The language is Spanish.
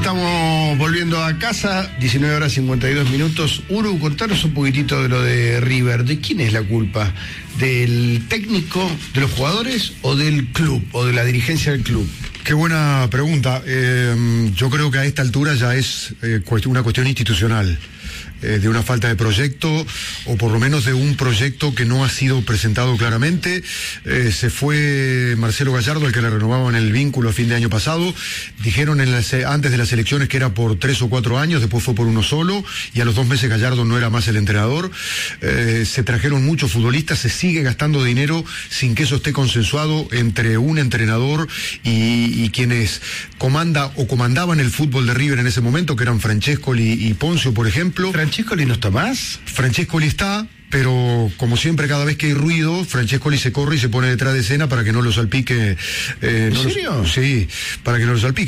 estamos volviendo a casa, 19 horas 52 minutos. Uru, contanos un poquitito de lo de River. ¿De quién es la culpa? ¿Del técnico, de los jugadores o del club, o de la dirigencia del club? Qué buena pregunta. Yo creo que a esta altura ya es una cuestión institucional, de una falta de proyecto, o por lo menos de un proyecto que no ha sido presentado claramente. Se fue Marcelo Gallardo, al que le renovaban el vínculo a fin de año pasado. Dijeron antes de las elecciones que era por 3 o 4 años, después fue por uno solo, y a los 2 meses Gallardo no era más el entrenador. Se trajeron muchos futbolistas, se sigue gastando dinero sin que eso esté consensuado entre un entrenador y quienes comandaban el fútbol de River en ese momento, que eran Francescoli y Poncio, por ejemplo. ¿Francescoli no está más? Francescoli está, pero como siempre, cada vez que hay ruido, Francescoli se corre y se pone detrás de escena para que no lo salpique. ¿En serio? Sí, para que no lo salpique.